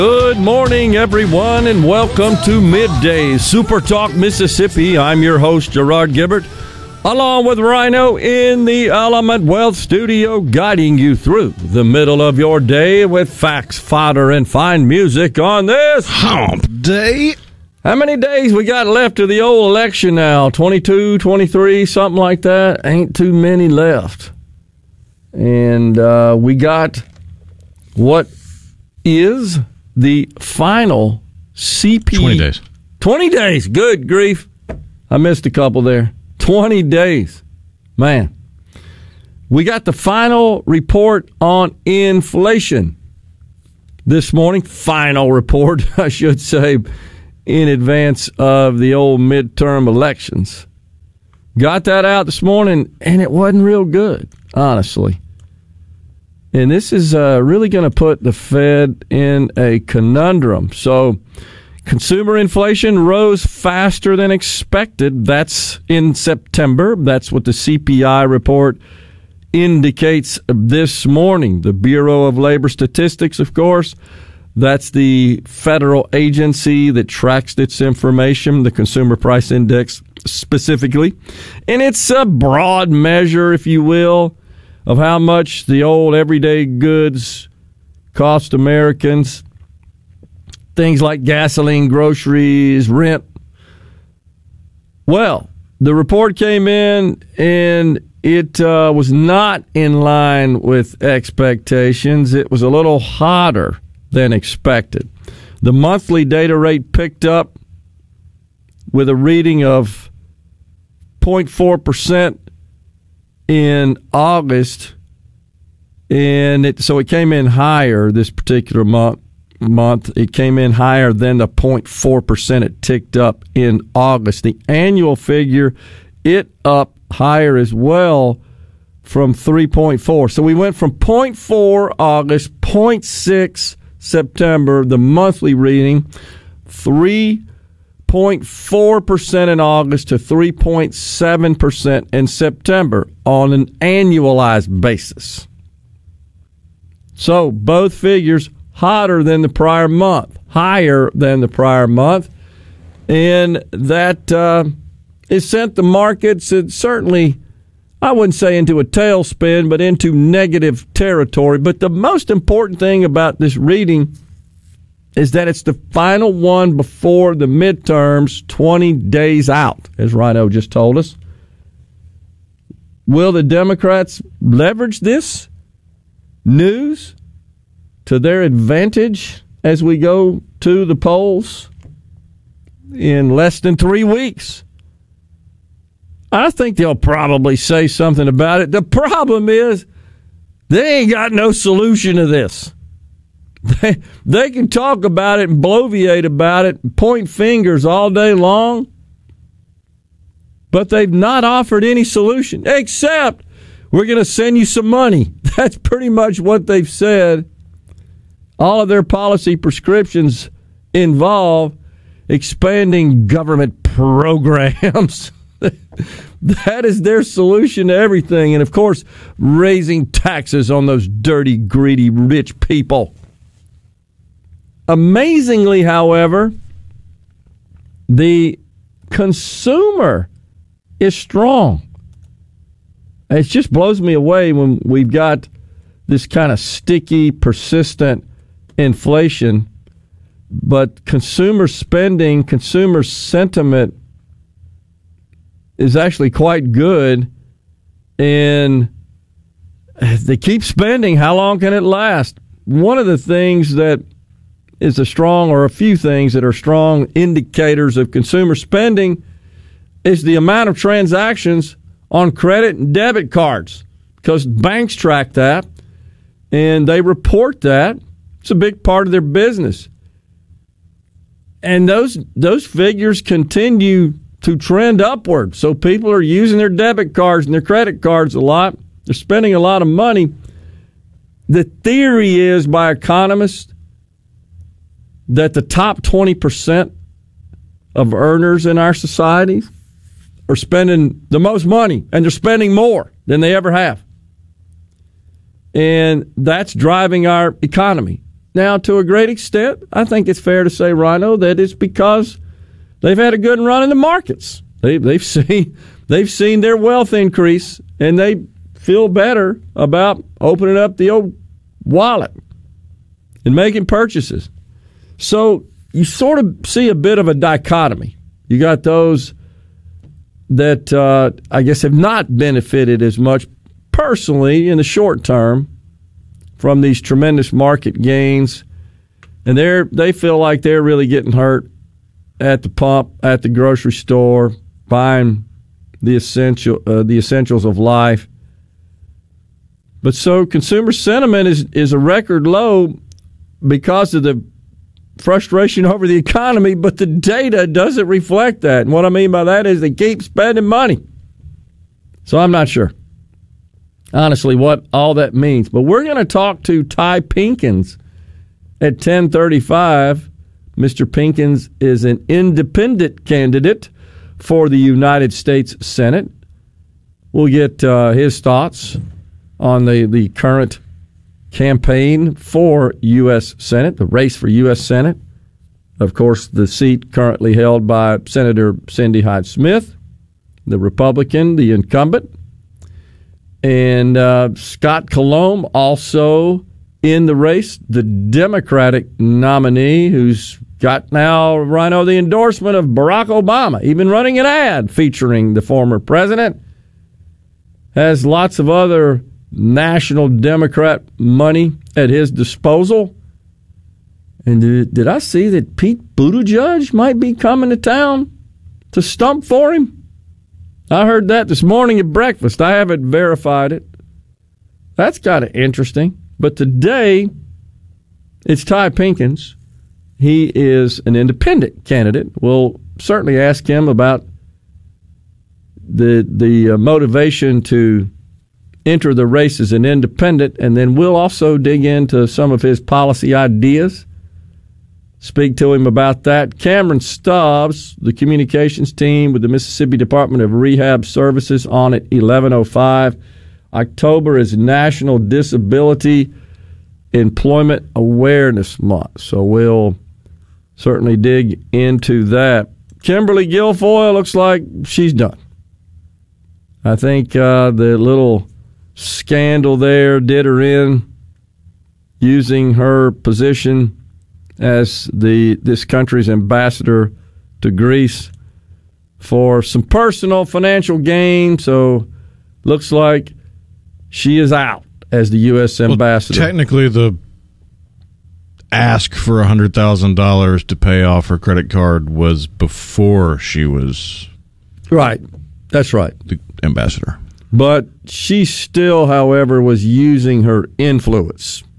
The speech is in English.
Good morning, everyone, and welcome to Midday Super Talk Mississippi. I'm your host, Gerard Gibbert, along with Rhino in the Element Wealth Studio, guiding you through the middle of your day with facts, fodder, and fine music on this Hump Day. How many days we got left to the old election now? 22, 23, something like that? Ain't too many left. And we got what is the final CP. 20 days. 20 days. Good grief. I missed a couple there. 20 days. Man. We got the final report on inflation this morning. Final report, I should say, in advance of the old midterm elections. Got that out this morning, and it wasn't real good, honestly. And this is really going to put the Fed in a conundrum. So consumer inflation rose faster than expected. That's in September. That's what the CPI report indicates this morning. The Bureau of Labor Statistics, of course, that's the federal agency that tracks its information, the Consumer Price Index specifically. And it's a broad measure, if you will, of how much the old everyday goods cost Americans. Things like gasoline, groceries, rent. Well, the report came in and it was not in line with expectations. It was a little hotter than expected. The monthly data rate picked up with a reading of 0.4% in August, and so it came in higher this particular month. It came in higher than the 0.4% it ticked up in August. The annual figure, it up higher as well from 3.4. So we went from 0.4 August, 0.6 September, the monthly reading, 3.4% in August to 3.7% in September on an annualized basis. So both figures hotter than the prior month, higher than the prior month, and that it sent the markets certainly, I wouldn't say into a tailspin, but into negative territory. But the most important thing about this reading is that it's the final one before the midterms, 20 days out, as Rhino just told us. Will the Democrats leverage this news to their advantage as we go to the polls in less than 3 weeks? I think they'll probably say something about it. The problem is they ain't got no solution to this. They can talk about it and bloviate about it and point fingers all day long, but they've not offered any solution except we're going to send you some money. That's pretty much what they've said. All of their policy prescriptions involve expanding government programs. That is their solution to everything. And, of course, raising taxes on those dirty, greedy, rich people. Amazingly, however, the consumer is strong. It just blows me away when we've got this kind of sticky, persistent inflation, but consumer spending, consumer sentiment is actually quite good, and they keep spending. How long can it last? One of the things that is a few things that are strong indicators of consumer spending is the amount of transactions on credit and debit cards, because banks track that and they report that. It's a big part of their business. And those figures continue to trend upward. So people are using their debit cards and their credit cards a lot. They're spending a lot of money. The theory is by economists that the top 20% of earners in our society are spending the most money, and they're spending more than they ever have. And that's driving our economy. Now, to a great extent, I think it's fair to say, Rhino, that it's because they've had a good run in the markets. They've seen their wealth increase, and they feel better about opening up the old wallet and making purchases. So you sort of see a bit of a dichotomy. You got those that I guess have not benefited as much personally in the short term from these tremendous market gains, and they feel like they're really getting hurt at the pump, at the grocery store, buying the essentials of life. But so consumer sentiment is a record low because of the frustration over the economy, but the data doesn't reflect that. And what I mean by that is they keep spending money. So I'm not sure, honestly, what all that means. But we're going to talk to Ty Pinkins at 10:35. Mr. Pinkins is an independent candidate for the United States Senate. We'll get his thoughts on the current campaign for U.S. Senate, the race for U.S. Senate. Of course, the seat currently held by Senator Cindy Hyde-Smith, the Republican, the incumbent. And Scott Colomb also in the race, the Democratic nominee who's got now, Rhino, the endorsement of Barack Obama, even running an ad featuring the former president. Has lots of other national Democrat money at his disposal. And did I see that Pete Buttigieg might be coming to town to stump for him? I heard that this morning at breakfast. I haven't verified it. That's kind of interesting. But today, it's Ty Pinkins. He is an independent candidate. We'll certainly ask him about the motivation to enter the race as an independent, and then we'll also dig into some of his policy ideas, speak to him about that. Cameron Stubbs, the communications team with the Mississippi Department of Rehab Services, on at 11:05. October is National Disability Employment Awareness Month, so we'll certainly dig into that. Kimberly Guilfoyle looks like she's done. I think the little scandal there did her in, using her position as this country's ambassador to Greece for some personal financial gain. So looks like she is out as the U.S. ambassador. Well, technically, the ask for $100,000 to pay off her credit card was before she was right. That's right, the ambassador. But she still, however, was using her influence